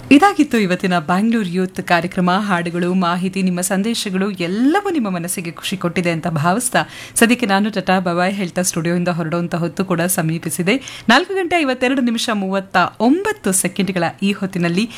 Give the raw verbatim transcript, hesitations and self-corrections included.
ಇದಾಗಿತ್ತು ಇವತ್ತಿನ ಬ್ಯಾಂಗ್ಳೂರ್ ಯೂತ್ ಕಾರ್ಯಕ್ರಮ. ಹಾಡುಗಳು, ಮಾಹಿತಿ, ನಿಮ್ಮ ಸಂದೇಶಗಳು ಎಲ್ಲವೂ ನಿಮ್ಮ ಮನಸ್ಸಿಗೆ ಖುಷಿ ಕೊಟ್ಟಿದೆ ಅಂತ ಭಾವಿಸ್ತಾ ಸದ್ಯಕ್ಕೆ ನಾನು ಟಟಾ ಬಬಾಯ್ ಹೇಳ್ತಾ ಸ್ಟುಡಿಯೋಯಿಂದ ಹೊರಡುವಂಥ ಹೊತ್ತು ಕೂಡ ಸಮೀಪಿಸಿದೆ. ನಾಲ್ಕು ಗಂಟೆ ಐವತ್ತೆರಡು ನಿಮಿಷ ಮೂವತ್ತ ಒಂಬತ್ತು ಸೆಕೆಂಡ್ಗಳ ಈ ಹೊತ್ತಿನಲ್ಲಿ